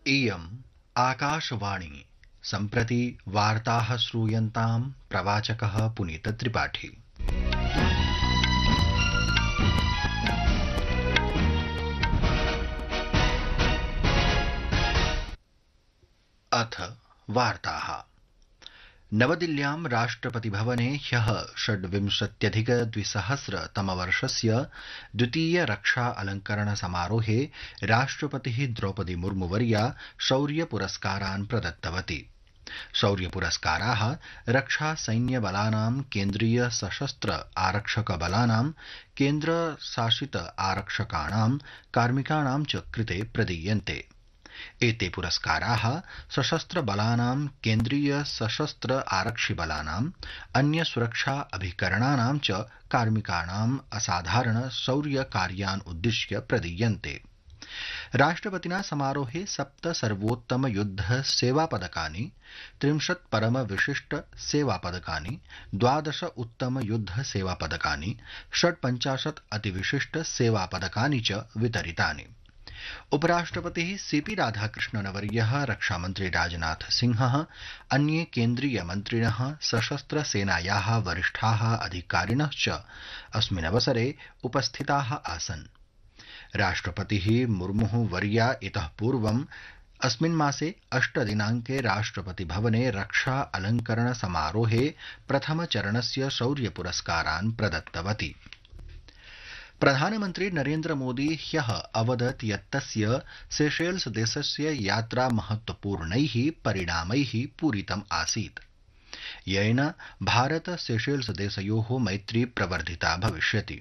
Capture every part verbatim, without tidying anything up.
इयम् आकाशवाणी सम्प्रति वार्ताः श्रूयन्ताम् प्रवाचकः पुनीतत्रिपाठी। अथ वार्ताः। नवदिल्ल्यां राष्ट्रपतिभवने ह्यः षड्विंशत्यधिकद्विसहस्रतमवर्षस्य द्वितीय रक्षा अलङ्करण समारोहे राष्ट्रपतिः द्रौपदी मुर्मुवर्या शौर्यपुरस्कारान् प्रदत्तवती। शौर्यपुरस्काराः रक्षा सैन्यबलानां केन्द्रीय सशस्त्र आरक्षकबलानां केन्द्रशासित आरक्षकाणां कार्मिकाणां च कृते प्रदीयन्ते। एते पुरस्काराः सशस्त्र बलानां केन्द्रीय सशस्त्र आरक्षिबलानां अन्य सुरक्षा अभिकरणानां च कार्मिकाणाम् असाधारण शौर्य कार्यान् उद्दिश्य प्रदीयन्ते। राष्ट्रपतिना समारोहे सप्त सर्वोत्तम युद्ध सेवा पदकानि, त्रिंशत् परम विशिष्ट सेवा पदकानि, द्वादश उत्तम युद्ध सेवा पदकानि, षट्पञ्चाशत् अतिविशिष्ट सेवा पदकानि च वितरितानि। उपराष्ट्रपतिः सीपी राधाकृष्णनवर्यः, रक्षामन्त्री राजनाथ सिंहः, अन्ये केन्द्रीय मन्त्रिणः, सशस्त्र सेनायाः वरिष्ठाः अधिकारिणः च अस्मिन् अवसरे उपस्थिताः आसन्। राष्ट्रपतिः मुर्मुः वर्या इतः पूर्वम् अस्मिन् मासे अष्ट दिनाङ्के राष्ट्रपतिभवने रक्षा अलङ्करण समारोहे प्रथमचरणस्य शौर्यपुरस्कारान् प्रदत्तवती। प्रधानमन्त्री नरेन्द्र मोदी ह्यः अवदत् यत् तस्य सेशेल्स् देशस्य यात्रा महत्वपूर्णैः परिणामैः पूरितम् आसीत्, येन भारत सेशेल्स् देशयोः मैत्री प्रवर्धिता भविष्यति।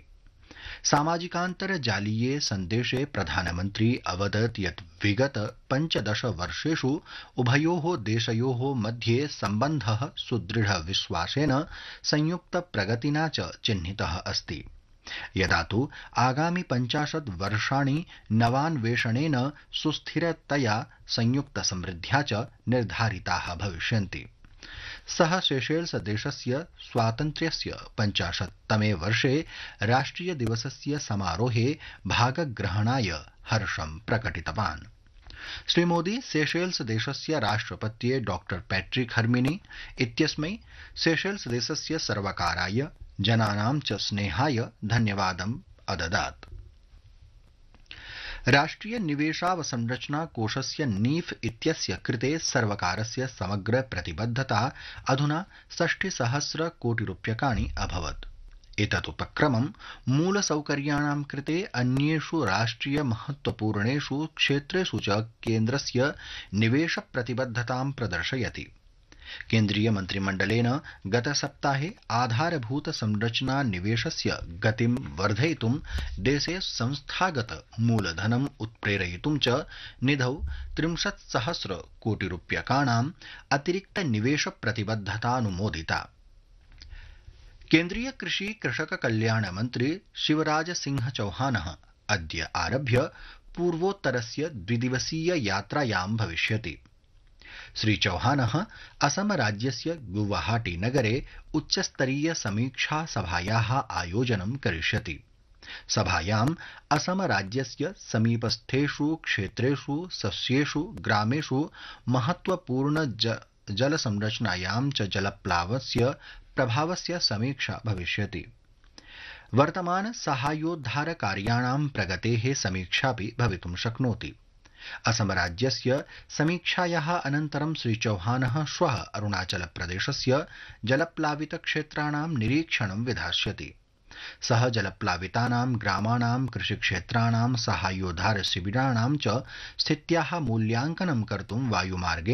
सामाजिकान्तर्जालीये सन्देशे प्रधानमन्त्री अवदत् यत् विगत पञ्चदश वर्षेषु उभयोः देशयोः मध्ये सम्बन्धः सुदृढविश्वासेन संयुक्तप्रगतिना च चिह्नितः अस्ति। यदा तु आगामि पञ्चाशत् वर्षाणि नवान्वेषणेन सुस्थिरतया संयुक्तसमृद्ध्या च निर्धारिताः भविष्यन्ति। सः सेशेल्स् देशस्य स्वातन्त्र्यस्य पञ्चाशत्तमे वर्षे राष्ट्रियदिवसस्य समारोहे भागग्रहणाय हर्षं प्रकटितवान्। श्रीमोदी सेशेल्स् देशस्य राष्ट्रपत्ये डॉक्टर पैट्रिक हर्मिनी इत्यस्मै सेशेल्स् देशस्य सर्वकाराय, जनानां च स्नेहाय धन्यवादम् अददात्। राष्ट्रिय निवेशावसंरचना कोषस्य नीफ् इत्यस्य कृते सर्वकारस्य समग्र प्रतिबद्धता अधुना षष्टिसहस्र कोटिरूप्यकाणि अभवत्। एतदुपक्रमं मूलसौकर्याणां कृते अन्येषु राष्ट्रिय महत्वपूर्णेषु क्षेत्रेषु च केन्द्रस्य निवेशप्रतिबद्धतां प्रदर्शयति। केन्द्रीय मन्त्रिमण्डलेन गतसप्ताहे आधारभूत संरचना निवेशस्य गतिं वर्धयितुं देशे संस्थागत मूलधनम् उत्प्रेरयितुं च निधौ त्रिंशत्सहस्र कोटिरूप्यकाणाम् अतिरिक्त निवेश प्रतिबद्धतानुमोदिता। केन्द्रीय कृषि कृषक कल्याण मन्त्री शिवराज सिंह चौहानः अद्य आरभ्य पूर्वोत्तरस्य द्विदिवसीय यात्रायां भविष्यति। श्री चौहानः असम राज्यस्य गुवाहाटी नगरे उच्चस्तरीय समीक्षा सभायाः आयोजनं करिष्यति। सभायाम् असम राज्यस्य समीपस्थेषु क्षेत्रेषु सस्येषु ग्रामेषु महत्वपूर्ण जल संरचनायां च जलप्लावस्य प्रभावस्य समीक्षा भविष्यति। वर्तमान साहाय्योद्धार कार्याणां प्रगतेः समीक्षापि भवितुं शक्नोति। असम राज्यस्य समीक्षायाः अनन्तरं श्री चौहानः श्वः अरुणाचल प्रदेशस्य जलप्लावित क्षेत्राणां निरीक्षणं विधास्यति। सः जलप्लावितानां ग्रामाणां कृषिक्षेत्राणां साहाय्योद्धार शिबिराणां च स्थित्याः मूल्यांकनं कर्तुं वायुमार्गेण